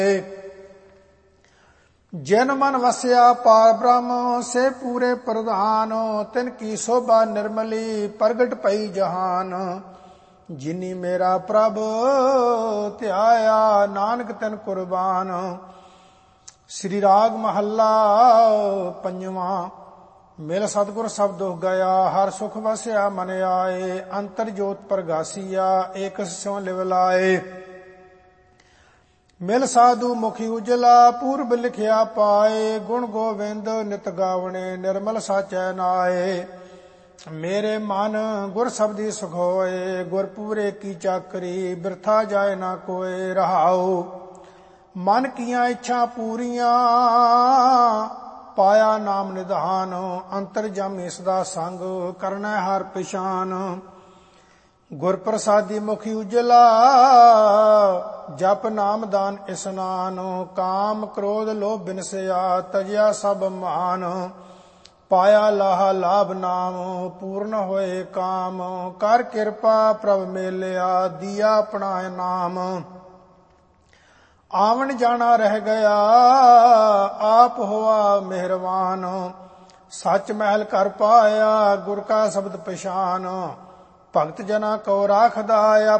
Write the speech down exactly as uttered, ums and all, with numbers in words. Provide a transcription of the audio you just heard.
ਜਿਨ ਮਨ ਵਸਿਆ ਪਾਰ ਬ੍ਰਹਮ ਸੇ ਪੂਰੇ ਪ੍ਰਧਾਨ ਤਿਨ ਕੀ ਸੋਭਾ ਨਿਰਮਲੀ ਪ੍ਰਗਟ ਪਈ ਜਹਾਨ ਜਿਨੀ ਮੇਰਾ ਪ੍ਰਭ ਧਿਆਇਆ ਨਾਨਕ ਤਿਨ ਕੁਰਬਾਨ। ਸ੍ਰੀ ਰਾਗ ਮਹੱਲਾ ਪੰਜਵਾਂ। ਮਿਲ ਸਤਿਗੁਰ ਸਭ ਦੁਖ ਗਿਆ ਹਰ ਸੁਖ ਵਸਿਆ ਮਨ ਆਏ ਅੰਤਰ ਜੋਤ ਪ੍ਰਗਾਸੀਆ ਏਕਸ ਸਿਉ ਲਿਵ ਲਾਏ। ਮਿਲ ਸਾਧੂ ਮੁਖੀ ਉਜਲਾ ਪੂਰਬ ਲਿਖਿਆ ਪਾਏ ਗੁਣ ਗੋਵਿੰਦ ਨਿਤ ਗਾਵਣੇ ਨਿਰਮਲ ਸਾਚੈ ਨਾਏ। ਮੇਰੇ ਮਨ ਗੁਰ ਸਬਦੀ ਸੁਖ ਹੋਏ ਗੁਰ ਪੂਰੇ ਕੀ ਚਾਕਰੀ ਬਿਰਥਾ ਜਾਏ ਨਾ ਕੋਏ ਰਹਾਉ। ਮਨ ਕੀਆਂ ਇੱਛਾ ਪੂਰੀਆਂ ਪਾਇਆ ਨਾਮ ਨਿਧਾਨ ਅੰਤਰ ਜਾਮੀ ਸਦਾ ਸੰਗ ਕਰਨਾ ਹਰ ਪਛਾਨ। ਗੁਰ ਪ੍ਰਸਾਦੀ ਮੁਖੀ ਉਜਲਾ ਜਪ ਨਾਮ ਦਾਨ ਇਸਨਾਨ ਕਾਮ ਕ੍ਰੋਧ ਲੋਭ ਬਿਨਸਿਆ ਤਜਿਆ ਸਭ ਮਾਨ। ਪਾਇਆ ਲਾਹਾ ਲਾਭ ਨਾਮ ਪੂਰਨ ਹੋਏ ਕਾਮ ਕਰ ਕਿਰਪਾ ਪ੍ਰਭ ਮੇਲਿਆ ਦੀਆ ਆਪਣਾ ਨਾਮ। ਆਵਣ ਜਾਣਾ ਰਹਿ ਗਿਆ ਆਪ ਹੋਆ ਮਿਹਰਬਾਨ ਸੱਚ ਮਹਿਲ ਕਰ ਪਾਇਆ ਗੁਰ ਕਾ ਸ਼ਬਦ ਪਛਾਨ। ਭਗਤ ਜਨਾ ਕੋ ਰਾਖਦਾ